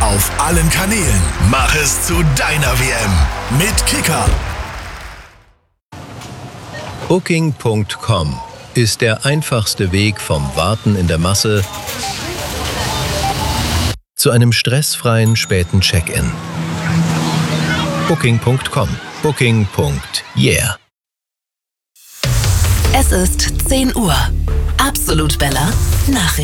Auf allen Kanälen. Mach es zu deiner WM mit Kicker. Booking.com ist der einfachste Weg vom Warten in der Masse zu einem stressfreien späten Check-in. Booking.com. Booking.yeah. Es ist 10 Uhr. Absolut Bella Nachrichten.